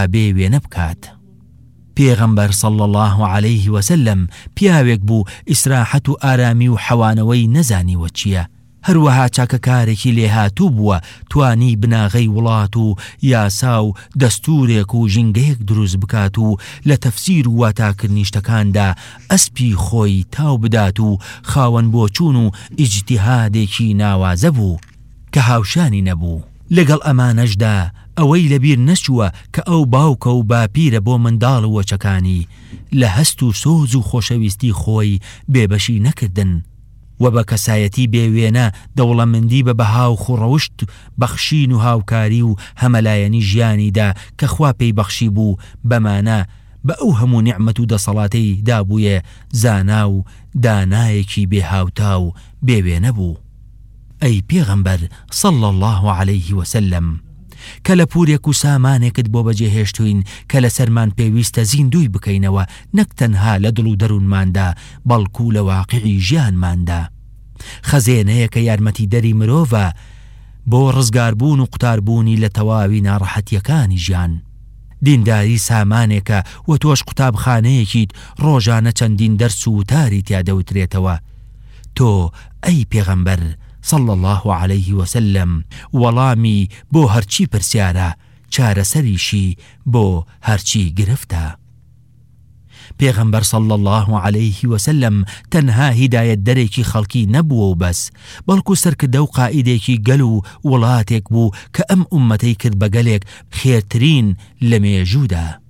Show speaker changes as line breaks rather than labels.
بێ وێنە بکات. پێغەمبەر صلی الله عليه وسلم پیاوێک بوو ئیسراحەت و ئارامی و حەوانەوەی نەزانیوە چییە. هەروەها چاکەکارێکی لێهاتوو بووە توانی بناغەی وڵات و یاسا و دەستورێک و ژینگەیەک دروست بکات و لە تەفسیر و واتاکردنی شتەکاندا ئەسپی خۆی تاو بدات و خاوەن بۆچوون و ئیجتیهادێکی ناوازە بوو کە هاوشانی نەبوو. لەگەڵ ئەمانەشدا ئەوەی لەبیر نەچووە کە ئەو باوکە و باپیرە بۆ منداڵ و وەچەکانی لە هەست و سۆز و خۆشەویستی خۆی بێبەشی نەکردن و بە کەسایەتی بێوێنە دەوڵەمەندی بە بەها و خوڕەوشت بەخشین و هاوکاری و هەمەلایەنی ژیانیدا کە خوا پێی بەخشی بوو بەمانە بە ئەو هەموو نیعمەت و دەسەڵاتەی دابوویە زانا و دانایەکی بێهاوتا و بێوێنە بوو. ئەی پێغەمبەر صلی الله عليه وسلم، کە لە پورێک و سامانێکت بۆ بەجێهێشتوین کە لە سەرمان پێویستە زیندوی بکەینەوە، نەک تەنها لە دڵ و دەروونماندا بەڵکو لە واقعی ژیانماندا. خەزێنەیە کە یارمەتی دەری مرۆڤە بۆ ڕزگاربوون و قوتاربوونی لە تەواوی ناڕەحەتیەکانی ژیان. دینداری سامانێکە و تۆش قوتابخانەیەکیت ڕۆژانە چەندین دەرس و تاری تیادەوترێتەوە. تۆ ئەی پێغەمبەر صلی الله عليه وسلم وەڵامی بۆ هەرچی پرسیارە، چارەسەریشی بۆ هەرچی گرفتە. پێغەمبەر صلی الله عليه وسلم تەنها هیدایەت دەرێکی خەڵکی نەبووە و بەس، بەڵکو سەرکردە و قائیدێکی گەل و وڵاتێک بوو کە ئەم ئومەتەی کرد بە گەلێک خێرترین لە مێژوودا.